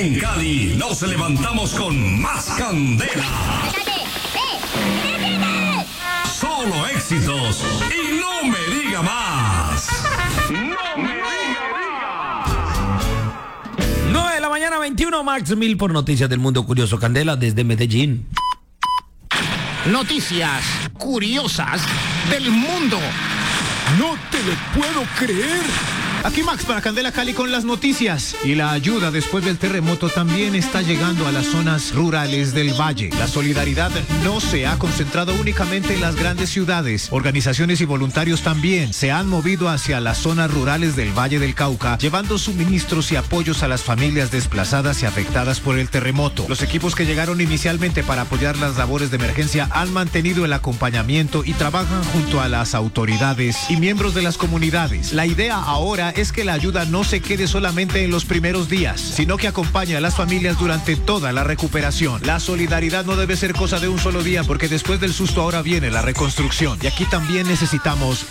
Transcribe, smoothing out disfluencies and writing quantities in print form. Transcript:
En Cali nos levantamos con más candela. Solo éxitos y no me diga más. No me diga más. 9 de la mañana, 21, Max Mil por Noticias del Mundo Curioso Candela desde Medellín. Noticias curiosas del mundo. No te lo puedo creer. Aquí Max para Candela Cali con las noticias. Y la ayuda después del terremoto también está llegando a las zonas rurales del valle. La solidaridad no se ha concentrado únicamente en las grandes ciudades. Organizaciones y voluntarios también se han movido hacia las zonas rurales del Valle del Cauca, llevando suministros y apoyos a las familias desplazadas y afectadas por el terremoto. Los equipos que llegaron inicialmente para apoyar las labores de emergencia han mantenido el acompañamiento y trabajan junto a las autoridades y miembros de las comunidades. La idea ahora es que la ayuda no se quede solamente en los primeros días, sino que acompañe a las familias durante toda la recuperación. La solidaridad no debe ser cosa de un solo día, porque después del susto ahora viene la reconstrucción. Y aquí también necesitamos